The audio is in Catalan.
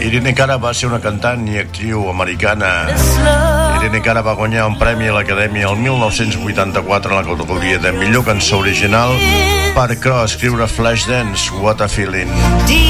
Irene Cara va ser una cantant i actriu americana. Irene Cara va guanyar un premi a l'Acadèmia el 1984 en la categoria de millor cançó original per escriure Flashdance, What a Feeling.